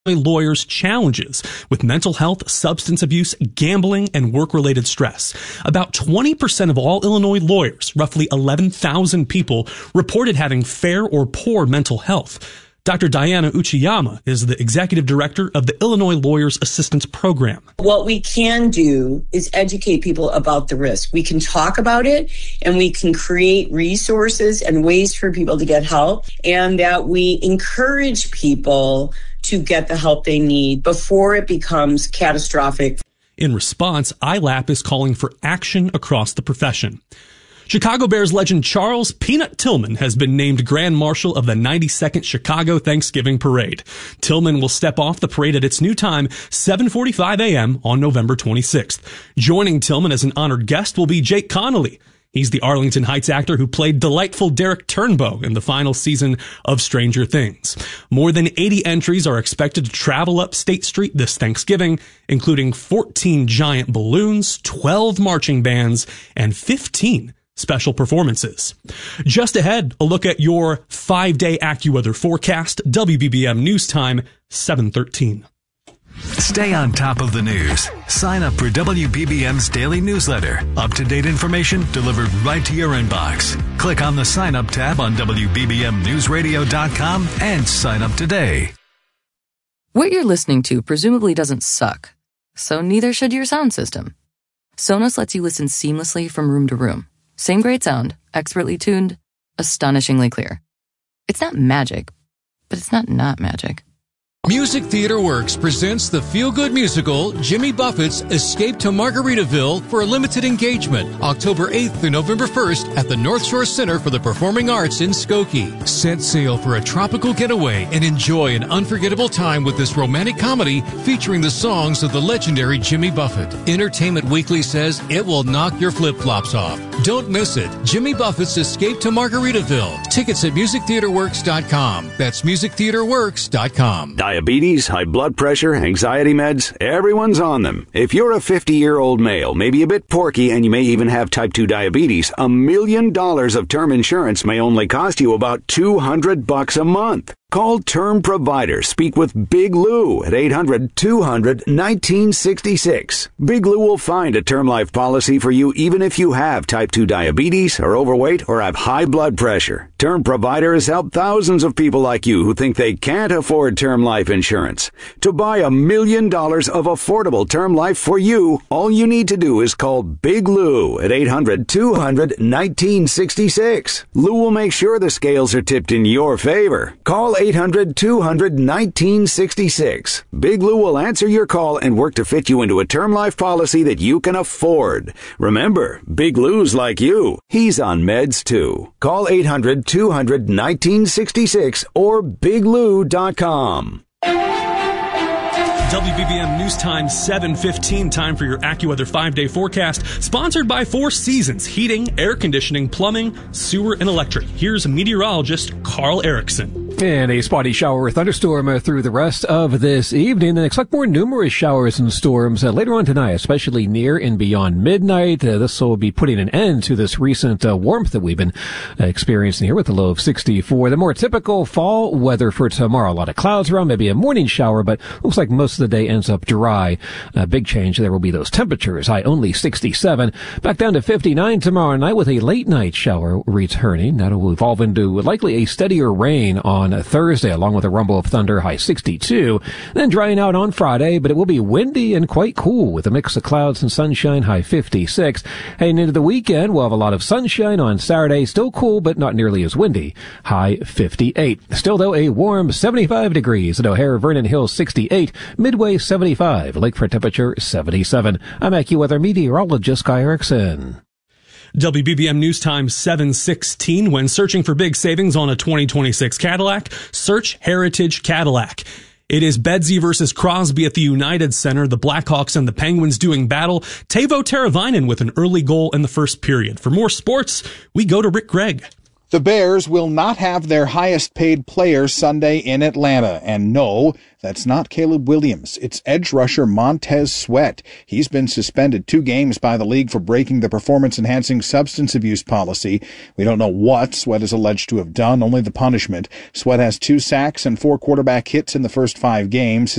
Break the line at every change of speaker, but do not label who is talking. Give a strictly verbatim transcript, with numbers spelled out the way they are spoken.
lawyers' challenges with mental health, substance abuse, gambling, and work-related stress. About twenty percent of all Illinois lawyers, roughly eleven thousand people, reported having fair or poor mental health. Doctor Diana Uchiyama is the executive director of the Illinois Lawyers Assistance Program.
What we can do is educate people about the risk. We can talk about it, and we can create resources and ways for people to get help, and that we encourage people to get the help they need before it becomes catastrophic.
In response, I L A P is calling for action across the profession. Chicago Bears legend Charles Peanut Tillman has been named Grand Marshal of the ninety-second Chicago Thanksgiving Parade. Tillman will step off the parade at its new time, seven forty-five a.m. on November twenty-sixth. Joining Tillman as an honored guest will be Jake Connolly. He's the Arlington Heights actor who played delightful Derek Turnbow in the final season of Stranger Things. More than eighty entries are expected to travel up State Street this Thanksgiving, including fourteen giant balloons, twelve marching bands, and fifteen special performances. Just ahead, a look at your five-day AccuWeather forecast, W B B M News Time, seven thirteen.
Stay on top of the news. Sign up for W B B M's daily newsletter. Up-to-date information delivered right to your inbox. Click on the Sign Up tab on W B B M news radio dot com and sign up today.
What you're listening to presumably doesn't suck, so neither should your sound system. Sonos lets you listen seamlessly from room to room. Same great sound, expertly tuned, astonishingly clear. It's not magic, but it's not not magic.
Music Theater Works presents the feel-good musical Jimmy Buffett's Escape to Margaritaville for a limited engagement, October eighth through November first at the North Shore Center for the Performing Arts in Skokie. Set sail for a tropical getaway and enjoy an unforgettable time with this romantic comedy featuring the songs of the legendary Jimmy Buffett. Entertainment Weekly says it will knock your flip-flops off. Don't miss it. Jimmy Buffett's Escape to Margaritaville. Tickets at music theater works dot com. That's music theater works dot com.
Diabetes, high blood pressure, anxiety meds, everyone's on them. If you're a fifty-year-old male, maybe a bit porky, and you may even have type two diabetes, a million dollars of term insurance may only cost you about two hundred bucks a month. Call Term Provider. Speak with Big Lou at eight hundred, two hundred, nineteen sixty-six. Big Lou will find a term life policy for you even if you have type two diabetes, are overweight, or have high blood pressure. Term Provider has helped thousands of people like you who think they can't afford term life insurance. To buy a million dollars of affordable term life for you, all you need to do is call Big Lou at eight hundred, two hundred, nineteen sixty-six. Lou will make sure the scales are tipped in your favor. Call eight hundred, two hundred, nineteen sixty-six. Big Lou will answer your call and work to fit you into a term life policy that you can afford. Remember, Big Lou's like you. He's on meds too. Call eight hundred, two hundred, nineteen sixty-six or big lou dot com.
W B B M News Time seven fifteen, time for your AccuWeather five-day forecast, sponsored by Four Seasons Heating, Air Conditioning, Plumbing, Sewer, and Electric. Here's meteorologist Carl Erickson.
And a spotty shower or thunderstorm uh, through the rest of this evening. Then expect more numerous showers and storms uh, later on tonight, especially near and beyond midnight. Uh, this will be putting an end to this recent uh, warmth that we've been uh, experiencing here with a low of sixty-four. The more typical fall weather for tomorrow. A lot of clouds around, maybe a morning shower, but looks like most of the day ends up dry. A big change there will be those temperatures. High only sixty-seven. Back down to fifty-nine tomorrow night with a late night shower returning. That'll evolve into likely a steadier rain on Thursday, along with a rumble of thunder, high sixty-two. Then drying out on Friday, but it will be windy and quite cool with a mix of clouds and sunshine, high fifty-six. Heading into the weekend, we'll have a lot of sunshine on Saturday. Still cool, but not nearly as windy, high fifty-eight. Still, though, a warm seventy-five degrees at O'Hare, Vernon Hills, sixty-eight. Midway, seventy-five. Lakefront temperature, seventy-seven. I'm AccuWeather meteorologist Guy Erickson.
W B B M News Time seven sixteen. When searching for big savings on a twenty twenty-six Cadillac, search Heritage Cadillac. It is Bedsy versus Crosby at the United Center. The Blackhawks and the Penguins doing battle. Teuvo Teravainen with an early goal in the first period. For more sports, we go to Rick Gregg.
The Bears will not have their highest-paid player Sunday in Atlanta. And no, that's not Caleb Williams. It's edge rusher Montez Sweat. He's been suspended two games by the league for breaking the performance-enhancing substance abuse policy. We don't know what Sweat is alleged to have done, only the punishment. Sweat has two sacks and four quarterback hits in the first five games. His